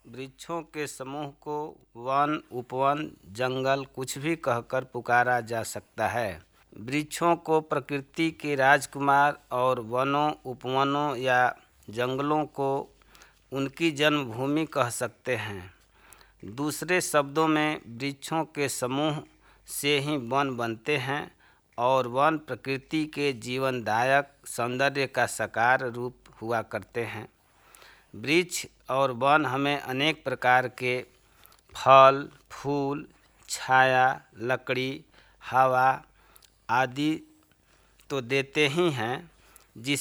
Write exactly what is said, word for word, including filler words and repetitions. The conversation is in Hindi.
वृक्षों के समूह को वन, उपवन, जंगल कुछ भी कहकर पुकारा जा सकता है। वृक्षों को प्रकृति के राजकुमार और वनों, उपवनों या जंगलों को उनकी जन्मभूमि कह सकते हैं। दूसरे शब्दों में वृक्षों के समूह से ही वन बनते हैं और वन प्रकृति के जीवनदायक सौंदर्य का साकार रूप हुआ करते हैं। वृक्ष और वन हमें अनेक प्रकार के फल, फूल, छाया, लकड़ी, हवा आदि तो देते ही हैं,